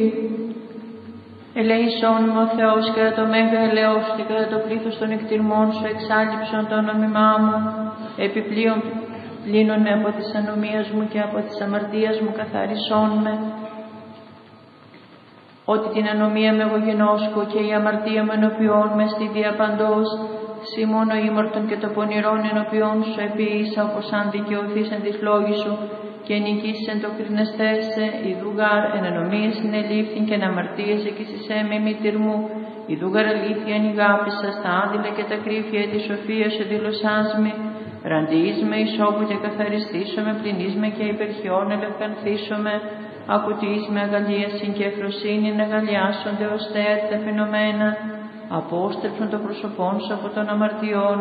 Ελεησόν με ο Θεός κατά το μέγα ελαιός και κατά το πλήθος των εκτιρμών σου εξάλληψον το όνομά μου, επιπλέον πλύνωνε από της ανομίας μου και από της αμαρτίας μου καθαρισόν με. Ότι την ανομία με εγώ γινώσκω και η αμαρτία μου ενωπιών με στη διαπαντός, σύ μόνο ήμαρτον και το πονηρόν ενωπιών σου επίησα, όπως αν δικαιωθείς εν της λόγης σου και νικήσεις εν το κρινεστέσαι, ιδούγαρ εν ανομίες συνελήφθην και εν αμαρτίες εκείσισέ με μήτηρ μου, ιδούγαρ αλήθεια ενηγάπησα στα άδειλα και τα κρύφια της σοφίας εδήλωσάς με, ραντιείς με ισόπου και καθαριστήσω με, πληνείς με και υπερχιών ελευθανθήσω με, ακουτείς με αγαλίασιν και ευφροσύνη να αγαλιάσονται ως τα φαινομένα, απόστρεψον το πρόσωπόν σου από των αμαρτιών